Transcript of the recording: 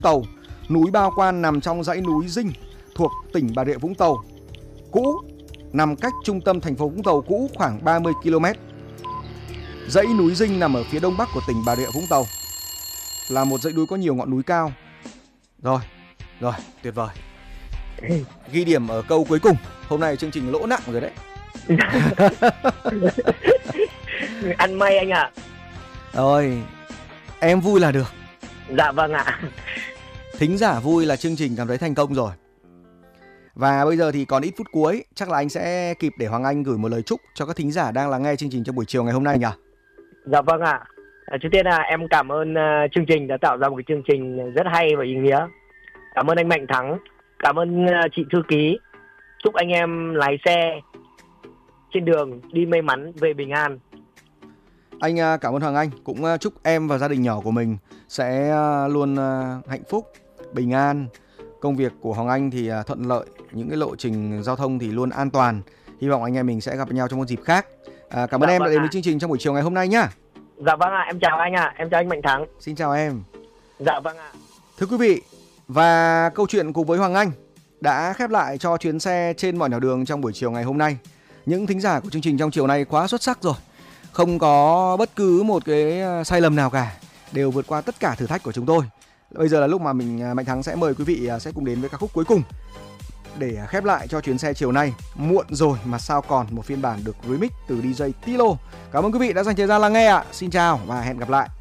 Tàu. Núi Bao Quan nằm trong dãy núi Dinh thuộc tỉnh Bà Rịa Vũng Tàu cũ, nằm cách trung tâm thành phố Vũng Tàu cũ khoảng 30 km. Dãy núi Dinh nằm ở phía đông bắc của tỉnh Bà Rịa Vũng Tàu, là một dãy núi có nhiều ngọn núi cao. Rồi, tuyệt vời. Ghi điểm ở câu cuối cùng. Hôm nay chương trình lỗ nặng rồi đấy. Ăn may anh ạ. Rồi, em vui là được. Dạ vâng ạ. Thính giả vui là chương trình cảm thấy thành công rồi. Và bây giờ thì còn ít phút cuối, chắc là anh sẽ kịp để Hoàng Anh gửi một lời chúc cho các thính giả đang lắng nghe chương trình trong buổi chiều ngày hôm nay nhỉ? Dạ vâng ạ. Trước tiên là em cảm ơn chương trình đã tạo ra một cái chương trình rất hay và ý nghĩa. Cảm ơn anh Mạnh Thắng, cảm ơn chị thư ký. Chúc anh em lái xe trên đường đi may mắn về bình an. Anh cảm ơn Hoàng Anh, cũng chúc em và gia đình nhỏ của mình sẽ luôn hạnh phúc, bình an. Công việc của Hoàng Anh thì thuận lợi, những cái lộ trình giao thông thì luôn an toàn. Hy vọng anh em mình sẽ gặp nhau trong một dịp khác. Cảm ơn em đã đến với chương trình trong buổi chiều ngày hôm nay nhá. Dạ vâng ạ, em chào anh ạ, em chào anh Mạnh Thắng. Xin chào em. Dạ vâng ạ. Thưa quý vị, và câu chuyện cùng với Hoàng Anh đã khép lại cho chuyến xe trên mọi nẻo đường trong buổi chiều ngày hôm nay. Những thính giả của chương trình trong chiều nay quá xuất sắc rồi. Không có bất cứ một cái sai lầm nào cả, đều vượt qua tất cả thử thách của chúng tôi. Bây giờ là lúc mà mình Mạnh Thắng sẽ mời quý vị sẽ cùng đến với ca khúc cuối cùng để khép lại cho chuyến xe chiều nay. Muộn rồi mà sao còn, một phiên bản được remix từ DJ Tilo. Cảm ơn quý vị đã dành thời gian lắng nghe ạ. Xin chào và hẹn gặp lại.